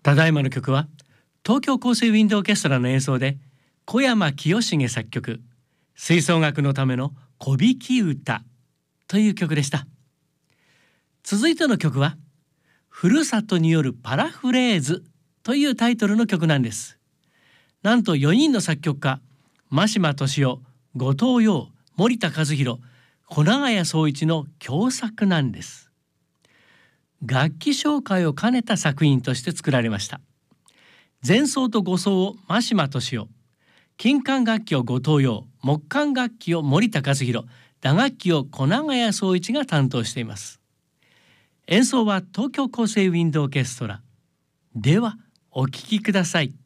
ただいまの曲は東京厚生ウィンドオーケストラの演奏で小山清重作曲、吹奏楽のための小弾歌という曲でした。続いての曲はふるさとによるパラフレーズというタイトルの曲なんです。なんと4人の作曲家、真島俊夫、後藤陽、森田和弘、小長谷宗一の共作なんです。楽器紹介を兼ねた作品として作られました。前奏と後奏を真島俊夫、金管楽器を後藤陽、木管楽器を森田和弘、打楽器を小長谷宗一が担当しています。演奏は東京厚生ウィンドオーケストラ。ではお聴きください。